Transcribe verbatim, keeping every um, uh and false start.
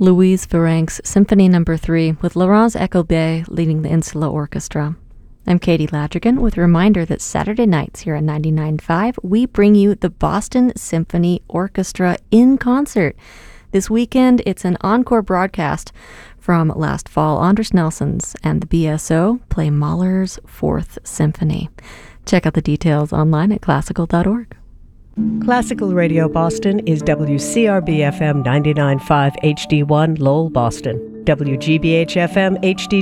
Louise Virenque's Symphony Number three with Laurence Eckelbey leading the Insula Orchestra. I'm Katie Ladrigan with a reminder that Saturday nights here at ninety-nine point five, we bring you the Boston Symphony Orchestra in concert. This weekend, it's an encore broadcast from last fall. Andris Nelsons and the B S O play Mahler's Fourth Symphony. Check out the details online at classical dot org. Classical Radio Boston is W C R B F M ninety-nine point five H D one Lowell, Boston, W G B H F M H D